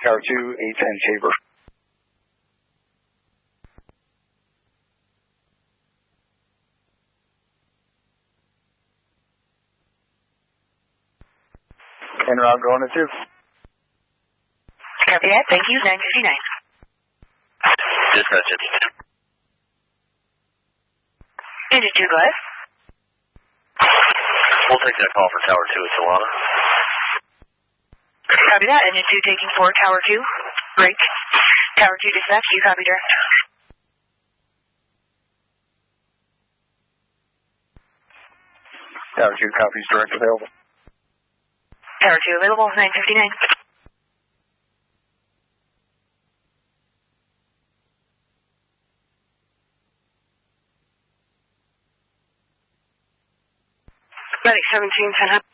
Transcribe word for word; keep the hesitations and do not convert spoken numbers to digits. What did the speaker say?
Tower two, eight ten Tabor. En route going to two. Copy that. Thank you. nine fifty-nine. Dispatch. Engine two, go ahead. We'll take that call for Tower two at Solana. Copy that. Engine two taking four, Tower two. Break. Tower two dispatch. You copy direct. Tower two copies direct available. Tower two available. nine fifty-nine. Medic seventeen, ten up.